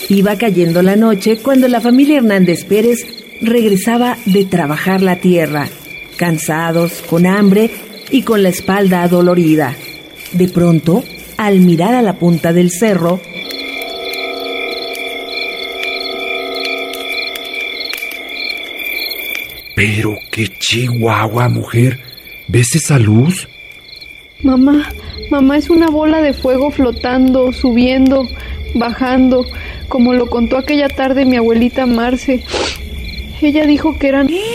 Iba cayendo la noche cuando la familia Hernández Pérez regresaba de trabajar la tierra, cansados, con hambre y con la espalda adolorida. De pronto, al mirar a la punta del cerro, Pero qué chihuahua, mujer. ¿Ves esa luz? Mamá, es una bola de fuego flotando, subiendo, bajando, como lo contó aquella tarde mi abuelita Marce. Ella dijo que eran